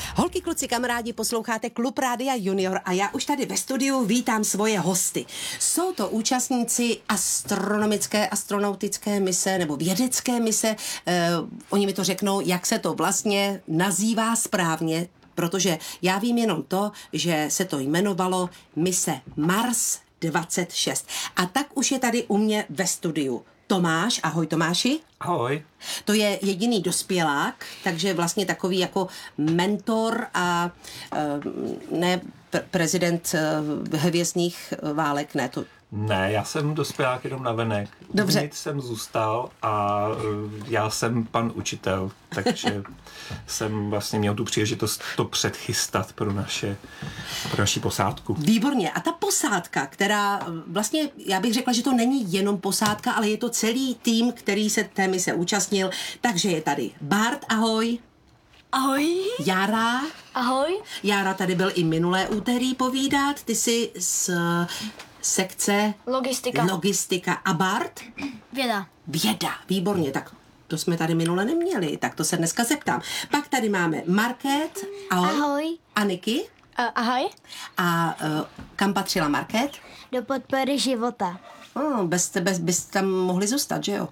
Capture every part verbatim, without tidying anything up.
Holky, kluci, kamarádi, posloucháte Klub Rádia Junior a já už tady ve studiu vítám svoje hosty. Jsou to účastníci astronomické, astronautické mise nebo vědecké mise. Eh, oni mi to řeknou, jak se to vlastně nazývá správně, protože já vím jenom to, že se to jmenovalo mise Mars dvacet šest. A tak už je tady u mě ve studiu Tomáš. Ahoj, Tomáši. Ahoj. To je jediný dospělák, takže vlastně takový jako mentor a ne prezident hvězdných válek, ne to. Ne, já jsem dospělák jenom navenek. Dobře. Nic jsem zůstal a já jsem pan učitel, takže jsem vlastně měl tu příležitost to předchystat pro naše, pro naši posádku. Výborně. A ta posádka, která vlastně, já bych řekla, že to není jenom posádka, ale je to celý tým, který se té mise účastnil. Takže je tady Bart, ahoj. Ahoj. Jára. Ahoj. Jára tady byl i minulé úterý povídat. Ty jsi z sekce Logistika. Logistika. A Bart? Věda. Věda. Výborně. Tak to jsme tady minule neměli, tak to se dneska zeptám. Pak tady máme Market. Ahoj. Ahoj. A Niky. Uh, ahoj. A uh, kam patřila Market? Do podpory života. Oh, bez tebe byste tam mohli zůstat, že jo?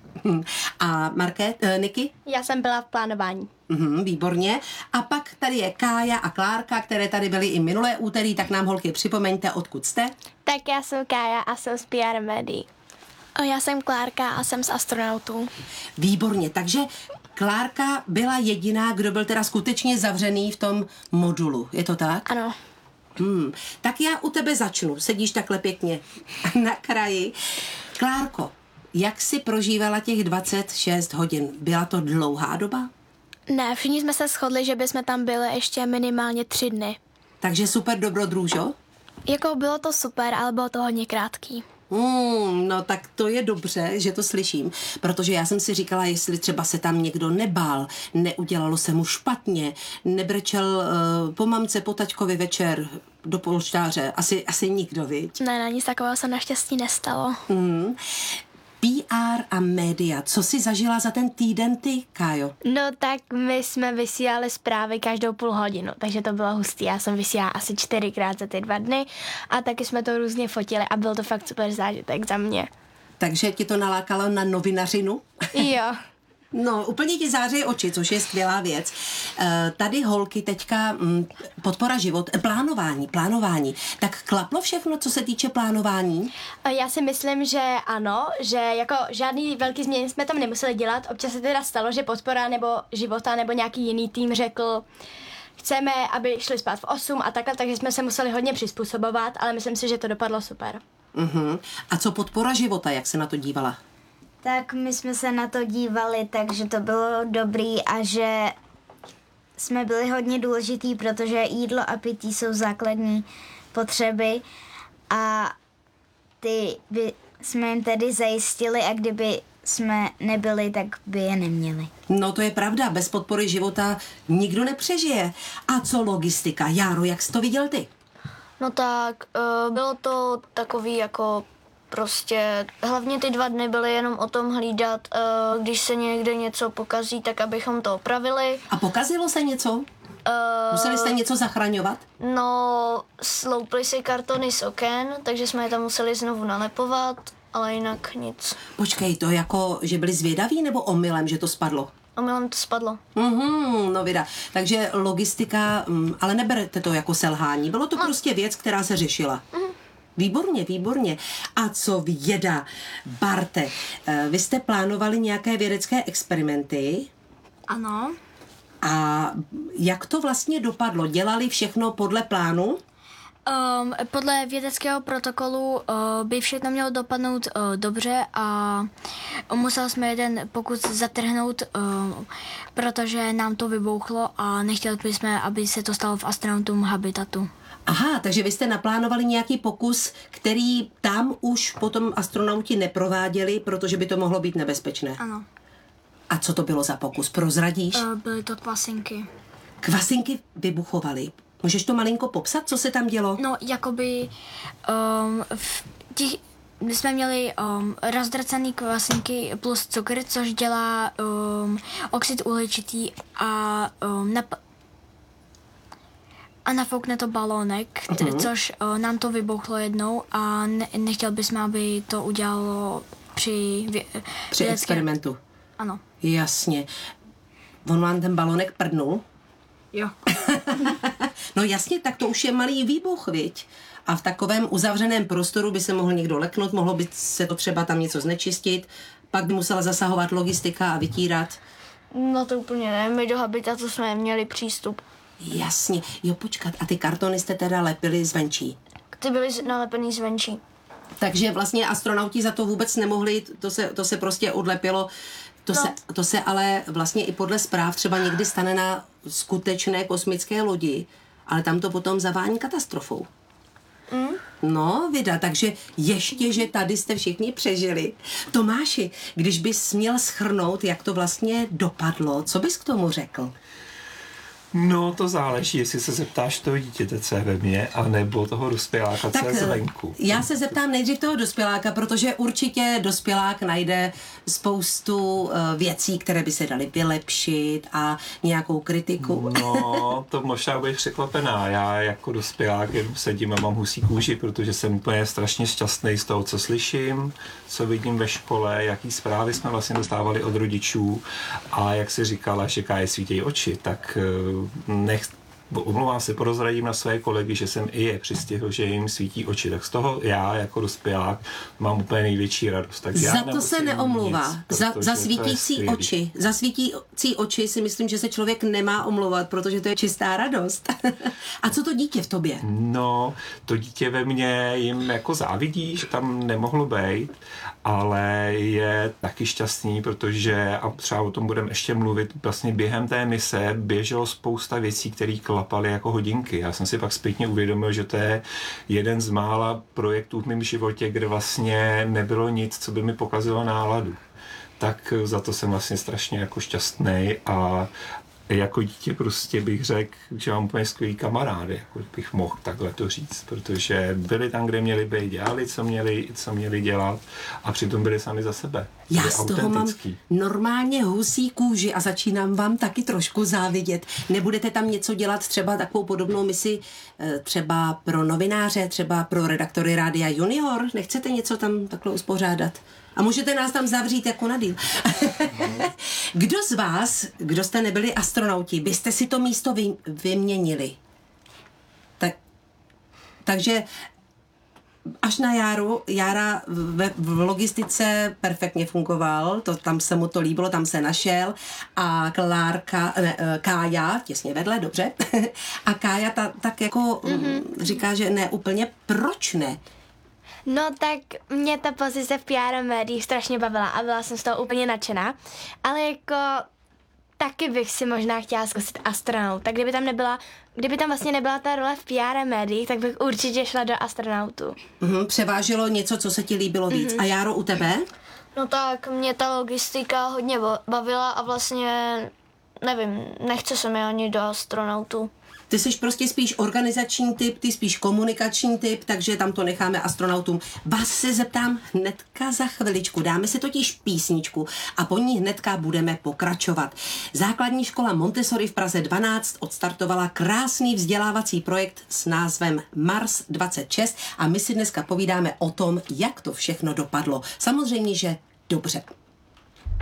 A Market, uh, Niky? Já jsem byla v plánování. Mhm, výborně. A pak tady je Kája a Klárka, které tady byly i minulé úterý, tak nám, holky, připomeňte, odkud jste. Tak já jsem Kája a jsem z P R médií. Já jsem Klárka a jsem z astronautů. Výborně, takže Klárka byla jediná, kdo byl teda skutečně zavřený v tom modulu, je to tak? Ano. Hmm. Tak já u tebe začnu, sedíš takhle pěkně na kraji. Klárko, jak jsi prožívala těch dvacet šest hodin? Byla to dlouhá doba? Ne, všichni jsme se shodli, že bychom tam byli ještě minimálně tři dny. Takže super dobrodružo? Jako bylo to super, ale bylo to hodně krátký. Hmm, no tak to je dobře, že to slyším, protože já jsem si říkala, jestli třeba se tam někdo nebál, neudělalo se mu špatně, nebrečel uh, po mamce, po taťkovi večer do polštáře, asi, asi nikdo, viď? Ne, na nic takového se naštěstí nestalo. Hmm. P R a média, co jsi zažila za ten týden ty, Kájo? No tak my jsme vysílali zprávy každou půl hodinu, takže to bylo hustý. Já jsem vysílala asi čtyřikrát za ty dva dny a taky jsme to různě fotili a byl to fakt super zážitek za mě. Takže ti to nalákalo na novinařinu? Jo. No, úplně ti zářejí oči, což je skvělá věc. E, tady holky teďka m, podpora život, e, plánování, plánování. Tak klaplo všechno, co se týče plánování? Já si myslím, že ano, že jako žádný velký změny jsme tam nemuseli dělat. Občas se teda stalo, že podpora nebo života nebo nějaký jiný tým řekl, chceme, aby šli spát v osm a takhle, takže jsme se museli hodně přizpůsobovat, ale myslím si, že to dopadlo super. Uh-huh. A co podpora života, jak se na to dívala? Tak my jsme se na to dívali, takže to bylo dobrý a že jsme byli hodně důležitý, protože jídlo a pití jsou základní potřeby a ty by jsme jim tedy zajistili a kdyby jsme nebyli, tak by je neměli. No to je pravda, bez podpory života nikdo nepřežije. A co logistika? Járo, jak jsi to viděl ty? No tak, uh, bylo to takový jako prostě, hlavně ty dva dny byly jenom o tom hlídat, uh, když se někde něco pokazí, tak abychom to opravili. A pokazilo se něco? Uh, Museli jste něco zachraňovat? No, slouply si kartony z oken, takže jsme je tam museli znovu nalepovat, ale jinak nic. Počkej, to jako, že byli zvědaví nebo omylem, že to spadlo? Omylem to spadlo. Mhm, no vida. Takže logistika, mm, ale neberete to jako selhání. Bylo to no. prostě věc, která se řešila. Mhm. Výborně, výborně. A co věda? Barte, vy jste plánovali nějaké vědecké experimenty? Ano. A jak to vlastně dopadlo? Dělali všechno podle plánu? Um, podle vědeckého protokolu uh, by všechno mělo dopadnout uh, dobře a museli jsme jeden pokus zatrhnout, uh, protože nám to vybouchlo a nechtěli jsme, aby se to stalo v astronautům habitatu. Aha, takže vy jste naplánovali nějaký pokus, který tam už potom astronauti neprováděli, protože by to mohlo být nebezpečné. Ano. A co to bylo za pokus? Prozradíš? Uh, byly to kvasinky. Kvasinky vybuchovaly. Můžeš to malinko popsat, co se tam dělo? No, jakoby um, v těch, my jsme měli um, rozdrcený kvasinky plus cukr, což dělá um, oxid uhličitý a um, nap- a nafoukne to balónek, t- Mhm. což uh, nám to vybuchlo jednou a ne- nechtěl bychom, aby to udělalo při... Vě- Při vědecké- experimentu. Ano. Jasně. On vám ten balonek prdnul? Jo. No jasně, tak to už je malý výbuch, viď? A v takovém uzavřeném prostoru by se mohl někdo leknout, mohlo by se to třeba tam něco znečistit, pak by musela zasahovat logistika a vytírat. No to úplně ne, my do habitatu jsme neměli přístup. Jasně. Jo, počkat, a ty kartony jste teda lepili zvenčí. Ty byly nalepený zvenčí. Takže vlastně astronauti za to vůbec nemohli, to se, to se prostě odlepilo. To, No. se, to se ale vlastně i podle zpráv třeba někdy stane na skutečné kosmické lodi, ale tam to potom zavání katastrofou. Mm. No, vida, takže ještě, že tady jste všichni přežili. Tomáši, když bys měl shrnout, jak to vlastně dopadlo, co bys k tomu řekl? No, to záleží, jestli se zeptáš toho dítěte, co je ve mně, anebo toho dospěláka, co je zvenku. Já se zeptám nejdřív toho dospěláka, protože určitě dospělák najde spoustu uh, věcí, které by se daly vylepšit a nějakou kritiku. No, to možná budeš překvapená. Já jako dospělák jen sedím a mám husí kůži, protože jsem úplně strašně šťastný z toho, co slyším, co vidím ve škole, jaký zprávy jsme vlastně dostávali od rodičů a jak si říkala, že Káje svítějí oči, tak nech, omlouvám se, prozradím na své kolegy, že jsem i je přistihl, že jim svítí oči, tak z toho já jako dospělák mám úplně největší radost. Takže Za já to se neomlouvá. Nic, za, za to svítící oči. Za svítící oči si myslím, že se člověk nemá omlouvat, protože to je čistá radost. A co to dítě v tobě? No, to dítě ve mně jim jako závidí, že tam nemohlo být, ale je taky šťastný, protože, a třeba o tom budeme ještě mluvit, vlastně během té mise běželo spousta věcí, které klapaly jako hodinky. Já jsem si pak zpětně uvědomil, že to je jeden z mála projektů v mém životě, kde vlastně nebylo nic, co by mi pokazilo náladu. Tak za to jsem vlastně strašně jako šťastný a jako dítě prostě bych řekl, že mám úplně skvělý kamarády, jako bych mohl takhle to říct, protože byli tam, kde měli být, dělali, co měli, co měli dělat a přitom byli sami za sebe. Já Byli z toho mám normálně husí kůži a začínám vám taky trošku závidět. Nebudete tam něco dělat, třeba takovou podobnou misi třeba pro novináře, třeba pro redaktory Rádia Junior? Nechcete něco tam takhle uspořádat? A můžete nás tam zavřít jako na díl. Kdo z vás, kdo jste nebyli astronauti, byste si to místo vy, vyměnili? Tak, takže až na Járu, Jára v, v logistice perfektně fungoval, to, tam se mu to líbilo, tam se našel a Klárka, ne, Kája, těsně vedle, dobře, a Kája ta, tak jako mm-hmm. říká, že ne úplně, proč ne? No tak mě ta pozice v P R médiích strašně bavila a byla jsem z toho úplně nadšená, ale jako taky bych si možná chtěla zkusit astronaut, tak kdyby tam nebyla, kdyby tam vlastně nebyla ta role v P R médiích, tak bych určitě šla do astronautu. Mm-hmm, převážilo něco, co se ti líbilo víc. Mm-hmm. A Járo, u tebe? No tak mě ta logistika hodně bavila a vlastně, nevím, nechce se mi ani do astronautu. Ty jsi prostě spíš organizační typ, ty spíš komunikační typ, takže tam to necháme astronautům. Vás se zeptám hnedka za chviličku. Dáme si totiž písničku a po ní hnedka budeme pokračovat. Základní škola Montessori v Praze dvanáct odstartovala krásný vzdělávací projekt s názvem Mars dvacet šest a my si dneska povídáme o tom, jak to všechno dopadlo. Samozřejmě, že dobře.